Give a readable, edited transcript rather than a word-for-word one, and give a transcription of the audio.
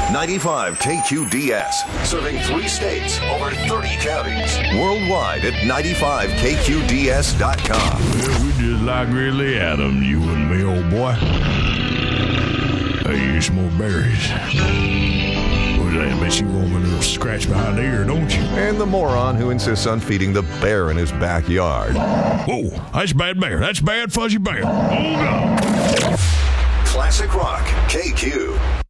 95 KQDS, serving 3 states, over 30 counties. Worldwide at 95KQDS.com. Well, we just like Ridley Adams, you and me, old boy. Hey, here's some more berries. What's that? Bet you want me a little scratch behind the ear, don't you? And the moron who insists on feeding the bear in his backyard. Whoa, that's a bad bear. That's a bad fuzzy bear. Oh, God. Classic Rock, KQ.